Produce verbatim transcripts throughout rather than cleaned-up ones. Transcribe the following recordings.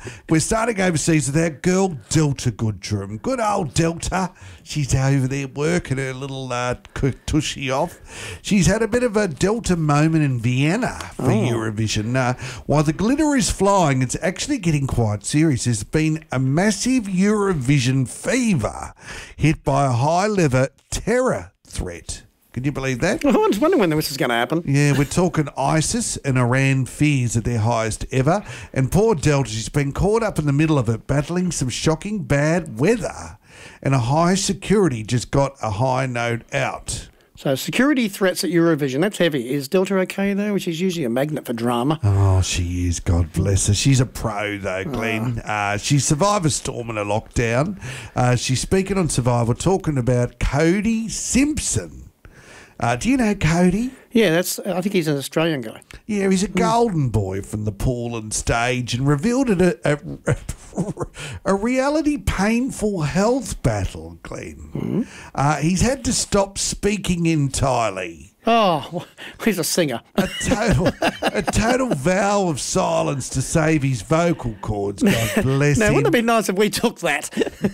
we're starting overseas with our girl Delta Goodrum. Good old Delta. She's over there working her little uh, tushy off. She's had a bit of a Delta moment in Vienna for oh. Eurovision. Uh, while the glitter is flying, it's actually getting quite serious. There's been a massive Eurovision fever hit by a high-level terror threat. Can you believe that? I was wondering when this was going to happen. Yeah, we're talking ISIS and Iran fears at their highest ever. And poor Delta, she's been caught up in the middle of it, battling some shocking bad weather. And a high security just got a high note out. So security threats at Eurovision, that's heavy. Is Delta okay, though? Which is usually a magnet for drama. Oh, she is. God bless her. She's a pro, though, Glenn. Oh. Uh, she survived a storm and a lockdown. Uh, she's speaking on Survivor, talking about Cody Simpson. Uh, do you know Cody? Yeah, that's. I think he's an Australian guy. Yeah, he's a golden boy from the pool and stage, and revealed a, a, a, a reality painful health battle, Glenn. Mm-hmm. Uh, he's had to stop speaking entirely. Oh, he's a singer. A total, a total vow of silence to save his vocal cords. God bless now, him. wouldn't it be nice if we took that?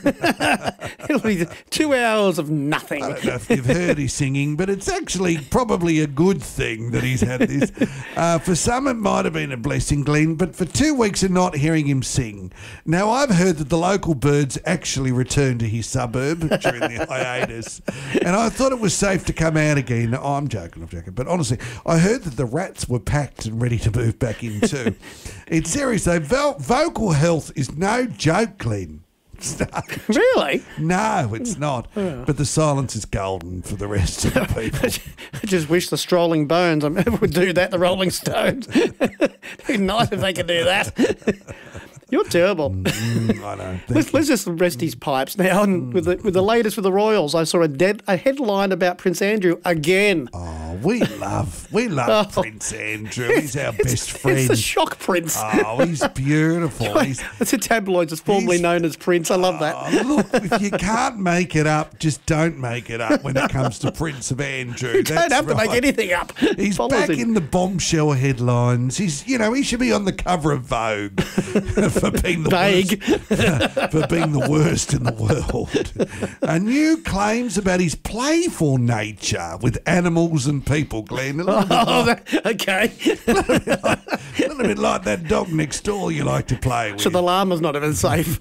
It'll be two hours of nothing. I don't know if you've heard his singing, but it's actually probably a good thing that he's had this. Uh, for some, it might have been a blessing, Glenn, but for two weeks of not hearing him sing. Now, I've heard that the local birds actually returned to his suburb during the hiatus, and I thought it was safe to come out again. Oh, I'm joking, I'm joking. But honestly, I heard that the rats were packed and ready to move back in too. It's serious though. Vo- vocal health is no joke, Glenn. Really? No, it's not. Oh. But the silence is golden for the rest of the people. I just wish the Strolling Bones would do that, the Rolling Stones. It'd be nice if they could do that. You're terrible. Mm, I know. Let's, let's just rest his pipes now. And mm. with the with the latest with the Royals, I saw a dead a headline about Prince Andrew again. Oh, we love we love oh. Prince Andrew. He's our best friend. He's the shock prince. Oh, he's beautiful. He's, it's a tabloid that's formerly known as Prince. I love that. Oh, look, if you can't make it up, just don't make it up when it comes to Prince of Andrew. You don't That's have right. to make anything up. He's back him. in the bombshell headlines. He's, you know, he should be on the cover of Vogue for being the Vague. worst, for being the worst in the world. A new claims about his playful nature with animals and people, Glenn. A little bit oh, like, that, okay. a little bit like, a little bit like that dog next door you like to play with. So the llama's not even safe.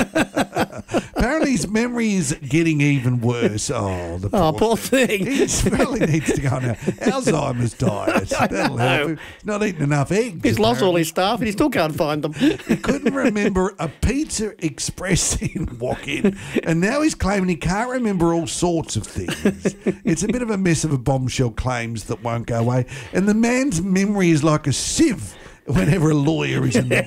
Apparently his memory is getting even worse. Oh, the poor, oh, poor thing. He really needs to go on an Alzheimer's diet. That'll help him. He's not eating enough eggs. He's apparently. lost all his staff and he still can't find them. He couldn't remember a Pizza Express in walk-in, and now he's claiming he can't remember all sorts of things. It's a bit of a mess of a bombshell claims that won't go away, and the man's memory is like a sieve whenever a lawyer is in the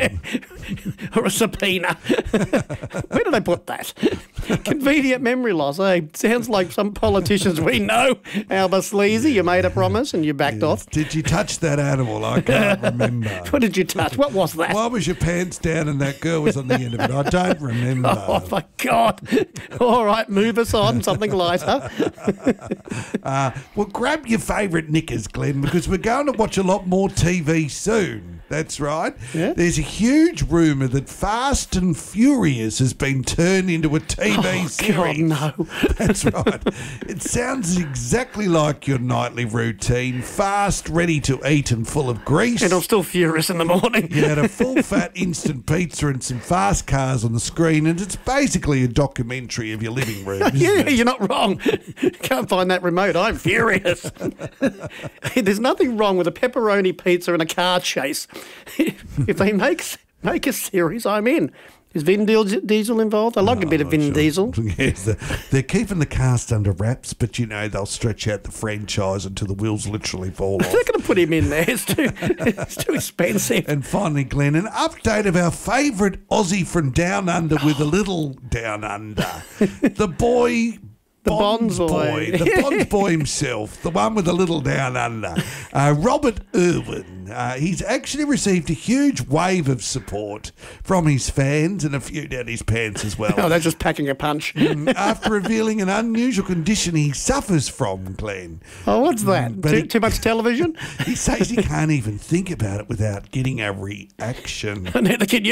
room. Or a subpoena. Where did I put that? Convenient memory loss, eh? Sounds like some politicians we know. Albert Sleazy, you made a promise and you backed yes. off. Did you touch that animal? I can't remember. What did you touch? What was that? Why was your pants down and that girl was on the end of it? I don't remember. Oh, my God. All right, move us on, something lighter. uh, well, grab your favourite knickers, Glenn, because we're going to watch a lot more T V soon. That's right. Yeah. There's a huge rumour that Fast and Furious has been turned into a T V oh, series. God, no. That's right. It sounds exactly like your nightly routine. Fast, ready to eat and full of grease. And I'm still furious in the morning. You had a full-fat instant pizza and some fast cars on the screen, and it's basically a documentary of your living room, isn't Yeah, it? you're not wrong. Can't find that remote. I'm furious. There's nothing wrong with a pepperoni pizza and a car chase. If they make make a series, I'm in. Is Vin Diesel involved? I like no, a bit of Vin sure. Diesel. Yes, they're, they're keeping the cast under wraps, but you know they'll stretch out the franchise until the wheels literally fall off. They're not going to put him in there. It's too, it's too expensive. And finally, Glenn, an update of our favourite Aussie from Down Under with a little Down Under. The boy... The Bonds, Bonds boy. boy. The Bonds boy himself, the one with a little down under. Uh, Robert Irwin. Uh, he's actually received a huge wave of support from his fans and a few down his pants as well. Oh, they're just packing a punch. After revealing an unusual condition he suffers from, Glenn. Oh, what's that? But Too, it- too much television? He says he can't even think about it without getting a reaction. Neither can you.